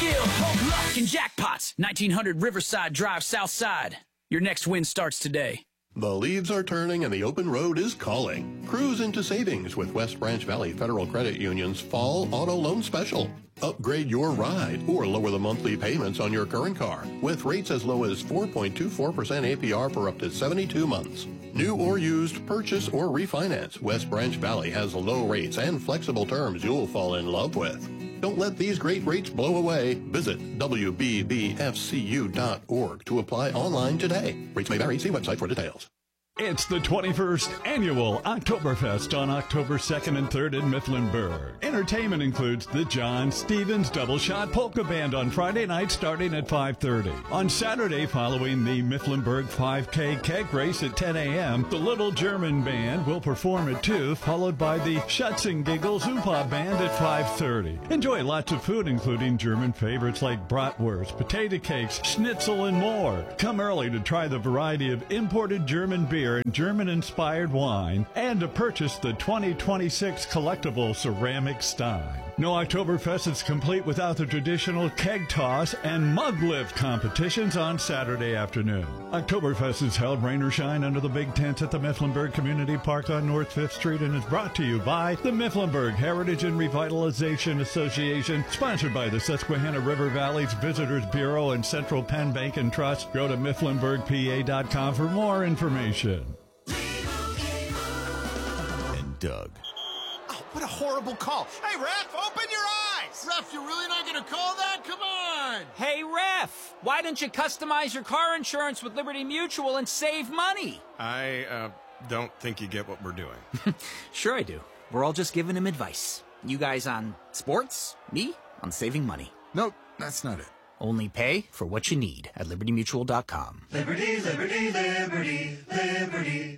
skill, hope, luck, and jackpots. 1900 Riverside Drive, South Side. Your next win starts today. The leaves are turning and the open road is calling. Cruise into savings with West Branch Valley Federal Credit Union's Fall Auto Loan Special. Upgrade your ride or lower the monthly payments on your current car with rates as low as 4.24% APR for up to 72 months. New or used, purchase or refinance, West Branch Valley has low rates and flexible terms you'll fall in love with. Don't let these great rates blow away. Visit WBBFCU.org to apply online today. Rates may vary. See website for details. It's the 21st Annual Oktoberfest on October 2nd and 3rd in Mifflinburg. Entertainment includes the John Stevens Double Shot Polka Band on Friday night starting at 5:30. On Saturday, following the Mifflinburg 5K keg race at 10 a.m., the Little German Band will perform at 2, followed by the Schutzing Giggles Oompa Band at 5:30. Enjoy lots of food, including German favorites like bratwurst, potato cakes, schnitzel, and more. Come early to try the variety of imported German beer and German-inspired wine, and to purchase the 2026 collectible ceramic stein. No Oktoberfest is complete without the traditional keg toss and mug lift competitions on Saturday afternoon. Oktoberfest is held rain or shine under the big tents at the Mifflinburg Community Park on North 5th Street and is brought to you by the Mifflinburg Heritage and Revitalization Association, sponsored by the Susquehanna River Valley's Visitors Bureau and Central Penn Bank and Trust. Go to mifflinburgpa.com for more information. And Doug. Oh, what a horrible call. Hey, Ref, open your eyes. Ref, you're really not going to call that? Come on. Hey, Ref, why don't you customize your car insurance with Liberty Mutual and save money? I don't think you get what we're doing. Sure I do. We're all just giving him advice. You guys on sports, me on saving money. Nope, that's not it. Only pay for what you need at libertymutual.com. Liberty, liberty, liberty, liberty.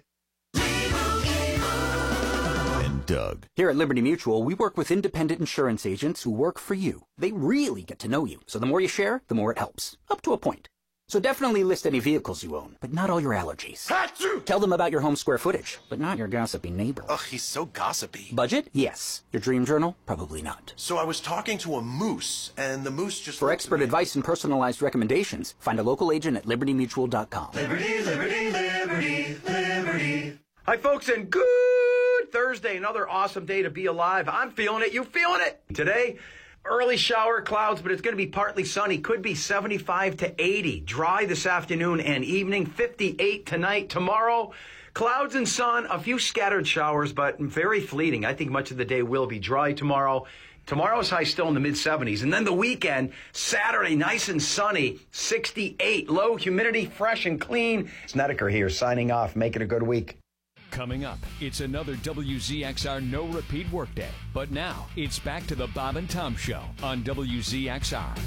And Doug. Here at Liberty Mutual, we work with independent insurance agents who work for you. They really get to know you, so the more you share, the more it helps. Up to a point. So definitely list any vehicles you own, but not all your allergies. Achoo! Tell them about your home square footage, but not your gossipy neighbor. Ugh, he's so gossipy. Budget? Yes. Your dream journal? Probably not. So I was talking to a moose, and the moose just... For expert advice and personalized recommendations, find a local agent at libertymutual.com. Liberty, liberty, liberty, liberty. Hi, folks, and good Thursday. Another awesome day to be alive. I'm feeling it. You feeling it? Today, early shower clouds, but it's going to be partly sunny. Could be 75 to 80. Dry this afternoon and evening. 58 tonight. Tomorrow, clouds and sun. A few scattered showers, but very fleeting. I think much of the day will be dry tomorrow. Tomorrow's high still in the mid-70s. And then the weekend, Saturday, nice and sunny, 68. Low humidity, fresh and clean. Snedeker here signing off. Make it a good week. Coming up, it's another WZXR No Repeat Workday. But now, it's back to the Bob and Tom Show on WZXR.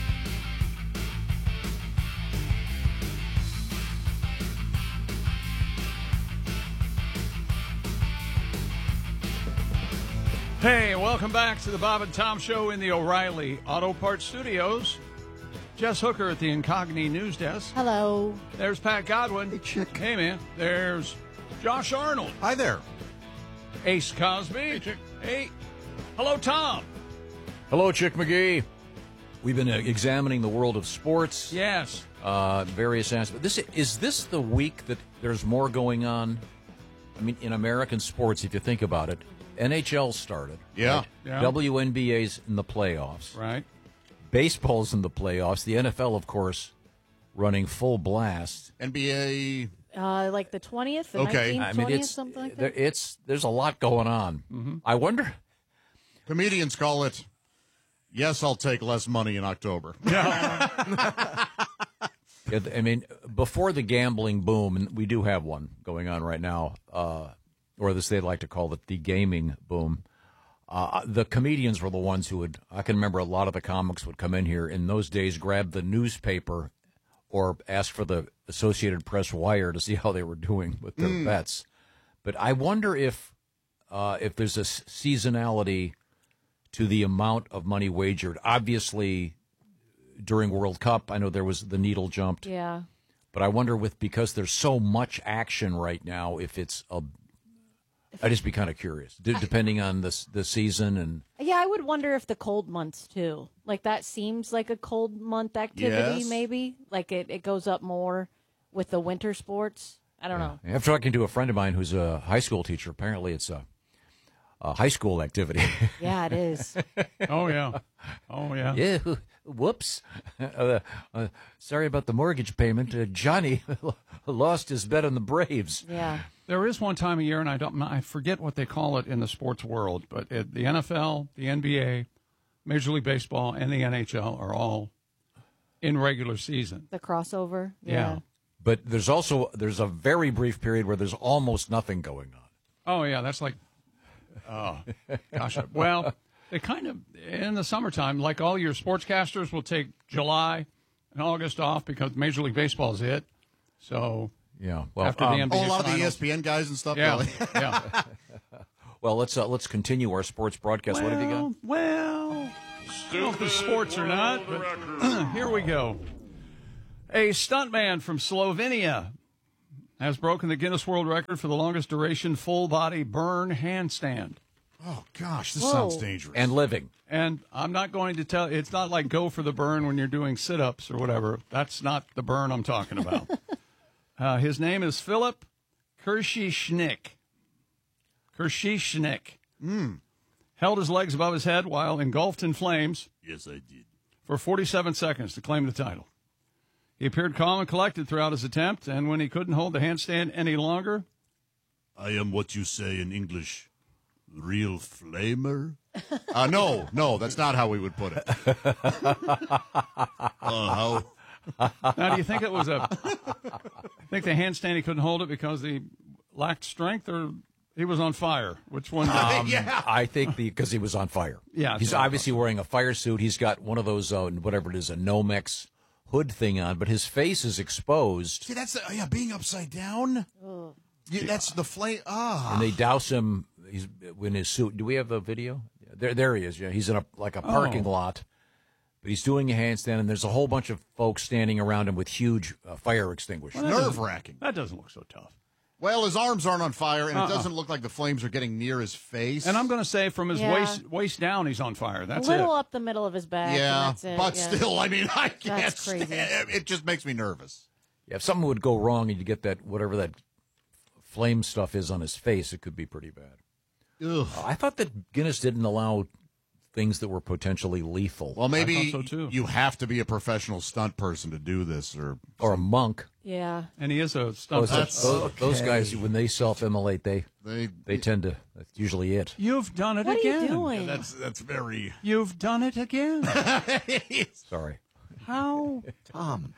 Hey, welcome back to the Bob and Tom Show in the O'Reilly Auto Parts Studios. Jess Hooker at the Incogni News Desk. Hello. There's Pat Godwin. Hey, chick. Hey, man. There's Josh Arnold. Hi there. Ace Cosby. Hey, chick. Hey. Hello, Tom. Hello, Chick McGee. We've been examining the world of sports. Yes. Various aspects. Is this the week that there's more going on? I mean, in American sports, if you think about it, NHL started. Yeah. Right? Yeah. WNBA's in the playoffs. Right. Baseball's in the playoffs. The NFL, of course, running full blast. NBA. Like the 20th, the Okay. 19th, I mean, 20th, something like that? There's a lot going on. Mm-hmm. I wonder. Comedians call it, yes, I'll take less money in October. I mean, before the gambling boom, and we do have one going on right now, or as they like to call it, the gaming boom. The comedians were the ones who would, I can remember a lot of the comics would come in here in those days, grab the newspaper or ask for the Associated Press wire to see how they were doing with their bets. But I wonder if there's a seasonality to the amount of money wagered. Obviously, during World Cup, I know there was the needle jumped. Yeah. But I wonder because there's so much action right now, if it's I'd just be kind of curious, depending on the season and. Yeah, I would wonder if the cold months too. Like that seems like a cold month activity, Yes. maybe. Like it goes up more with the winter sports. I don't know. After talking to a friend of mine who's a high school teacher, apparently it's a high school activity. Yeah, it is. Oh yeah. Oh yeah. Yeah. Whoops. Sorry about the mortgage payment. Johnny lost his bet on the Braves. Yeah. There is one time a year, and I forget what they call it in the sports world, but the NFL, the NBA, Major League Baseball, and the NHL are all in regular season. The crossover. Yeah. But there's a very brief period where there's almost nothing going on. Oh yeah, that's like, oh gosh. Well, they kind of in the summertime, like all your sportscasters will take July and August off because Major League Baseball is it. So yeah, well, after the NBA a lot of the finals. ESPN guys and stuff. Yeah, really. yeah. Well, let's continue our sports broadcast. What have you got? Well, I don't know if it's sports or not, but here we go. A stuntman from Slovenia has broken the Guinness World Record for the longest duration full-body burn handstand. Oh, gosh, this sounds dangerous. And living. And I'm not going to tell, it's not like go for the burn when you're doing sit-ups or whatever. That's not the burn I'm talking about. His name is Philip Kirschishnik. Held his legs above his head while engulfed in flames. Yes, I did. For 47 seconds to claim the title. He appeared calm and collected throughout his attempt, and when he couldn't hold the handstand any longer... I am what you say in English, real flamer? No, that's not how we would put it. How? Now, do you think it was think the handstand he couldn't hold it because he lacked strength, or he was on fire? Which one? Yeah. I think because he was on fire. Yeah, he's obviously wearing a fire suit. He's got one of those whatever it is, a Nomex hood thing on, but his face is exposed. See, that's being upside down. That's the flame. And they douse him. He's in his suit. Do we have the video? There he is. Yeah, he's in a parking lot, but he's doing a handstand, and there's a whole bunch of folks standing around him with huge fire extinguishers. Well, nerve-wracking. That doesn't look so tough. Well, his arms aren't on fire, and it doesn't look like the flames are getting near his face. And I'm going to say from his waist down, he's on fire. That's a little it. up the middle of his back. Yeah, and that's it. but yeah. still, I mean, I can't That's crazy. stand it. It just makes me nervous. Yeah, if something would go wrong and you get that whatever that flame stuff is on his face, it could be pretty bad. Ugh. I thought that Guinness didn't allow things that were potentially lethal. Well, maybe I thought so too. you have to be a professional stunt person to do this, or a monk. Yeah. And he is a stunt. Those guys, when they self-immolate, they tend to. That's usually it. You've done it What again. are you doing? Yeah, that's very. You've done it again. Sorry. How? Tom.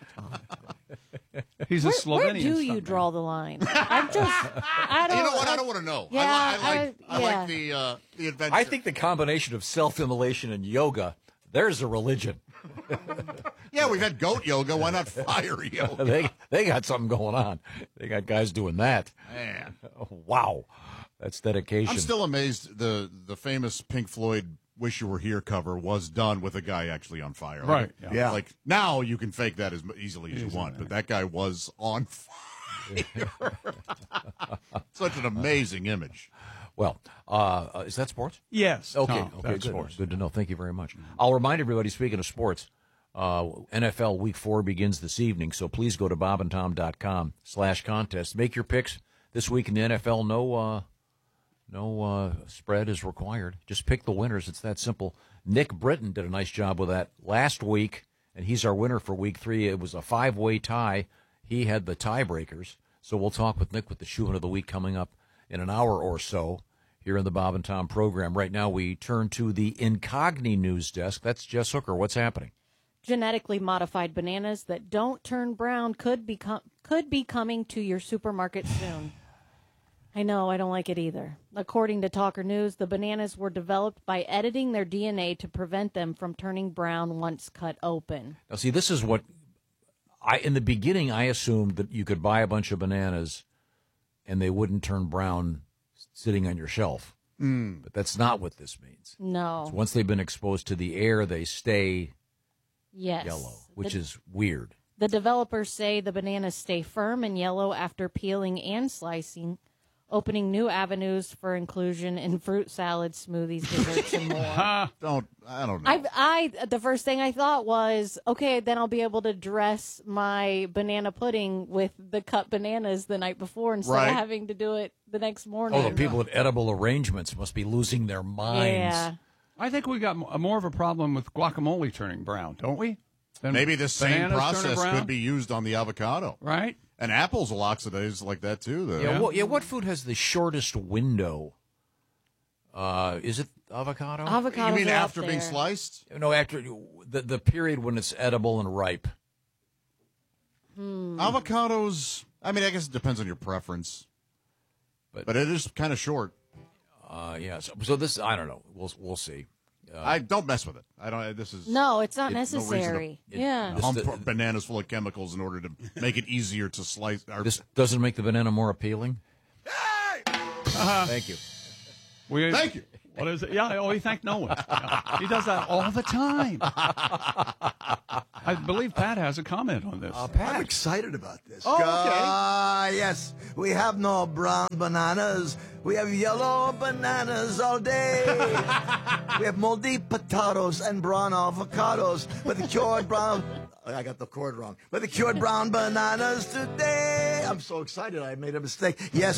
He's a Where Slovenian do you stuntman. draw the line? I don't. You know what? I don't want to know. Yeah, I yeah. like the adventure. I think the combination of self-immolation and yoga, there's a religion. Yeah, we've had goat yoga. Why not fire yoga? they got something going on. They got guys doing that. Man, wow, that's dedication. I'm still amazed. The famous Pink Floyd "Wish You Were Here" cover was done with a guy actually on fire. Right. Yeah. Like now you can fake that as easily as you want, but that guy was on fire. Such an amazing image. Well, is that sports? Yes. Okay. Tom, Okay. that's Good. sports. Good to know. Thank you very much. I'll remind everybody. Speaking of sports, NFL Week 4 begins this evening, so please go to bobandtom.com/contest. Make your picks this week in the NFL. No spread is required. Just pick the winners. It's that simple. Nick Britton did a nice job with that last week, and he's our winner for Week 3. It was a 5-way tie. He had the tiebreakers. So we'll talk with Nick with the Shoe of the Week coming up in an hour or so here in the Bob and Tom program. Right now we turn to the Incogni news desk. That's Jess Hooker. What's happening? Genetically modified bananas that don't turn brown could be coming to your supermarket soon. I know, I don't like it either. According to Talker News, the bananas were developed by editing their DNA to prevent them from turning brown once cut open. Now, see, this is what in the beginning, I assumed that you could buy a bunch of bananas and they wouldn't turn brown sitting on your shelf. But that's not what this means. No. So once they've been exposed to the air, they stay yellow, which is weird. The developers say the bananas stay firm and yellow after peeling and slicing, opening new avenues for inclusion in fruit salads, smoothies, desserts, and more. I don't know. The first thing I thought was, okay, then I'll be able to dress my banana pudding with the cut bananas the night before instead of having to do it the next morning. Oh, the people at Edible Arrangements must be losing their minds. Yeah. I think we got more of a problem with guacamole turning brown, don't we? Maybe the same bananas turning process brown? could be used on the avocado. Right. And apples will oxidize like that, too. What food has the shortest window? Is it avocado? Avocados You mean are up after being there. sliced? No, after the period when it's edible and ripe. Avocados, I mean, I guess it depends on your preference. But it is kind of short. Yeah. So this, I don't know. We'll see. I don't mess with it. I don't. This is No, it's not no reason necessary. to hump bananas full of chemicals in order to make it easier to slice. This doesn't make the banana more appealing. Thank you. Thank you. What is it? Yeah, he thanked no one. Yeah. He does that all the time. I believe Pat has a comment on this. I'm excited about this. Oh, okay. Yes. We have no brown bananas. We have yellow bananas all day. We have moldy potatoes and brown avocados. But the cured brown... I got the chord wrong. But the cured brown bananas today. I'm so excited I made a mistake. Yes.